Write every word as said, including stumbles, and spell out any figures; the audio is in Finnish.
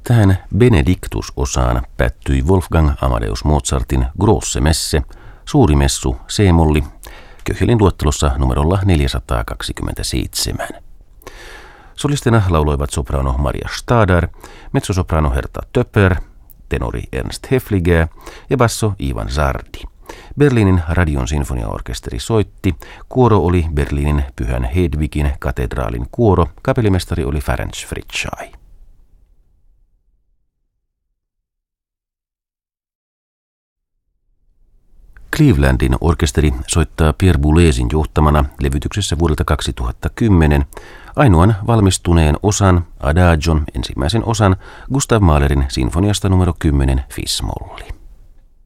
Tähän Benedictus-osaan päättyi Wolfgang Amadeus Mozartin Grosse Messe, suuri messu C-molli, Köchelin luettelossa numerolla neljäsataakaksikymmentäseitsemän. Solistina lauloivat soprano Maria Stadar, mezzosoprano Herta Töpper, tenori Ernst Hefliger ja basso Ivan Zardi. Berliinin radion sinfoniaorkesteri soitti, kuoro oli Berliinin Pyhän Hedvigin katedraalin kuoro, kapellimestari oli Ferenc Fricsay. Clevelandin orkesteri soittaa Pierre Boulezin johtamana levytyksessä vuodelta kaksituhattakymmenen ainoan valmistuneen osan, Adagion ensimmäisen osan, Gustav Mahlerin sinfoniasta numero kymmenen Fis-molli.